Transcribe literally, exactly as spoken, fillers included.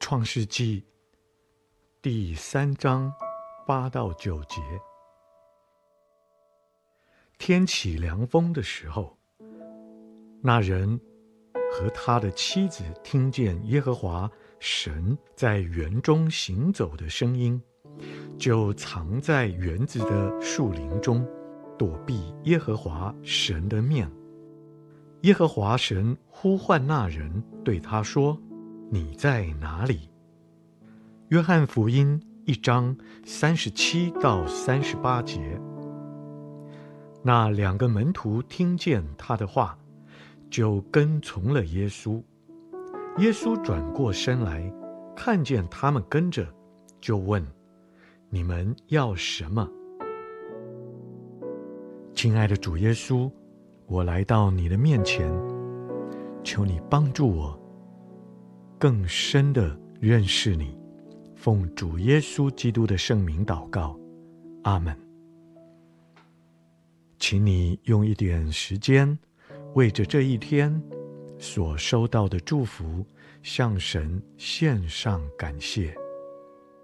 创世纪第三章八到九节。天起凉风的时候，那人和他的妻子听见耶和华神在园中行走的声音，就藏在园子的树林中，躲避耶和华神的面。耶和华神呼唤那人，对他说：你在哪里？约翰福音一章三十七到三十八节。那两个门徒听见他的话，就跟从了耶稣。耶稣转过身来，看见他们跟着，就问：你们要什么？亲爱的主耶稣，我来到你的面前，求你帮助我更深地认识你。奉主耶稣基督的圣名祷告，阿们。请你用一点时间，为着这一天所收到的祝福，向神献上感谢。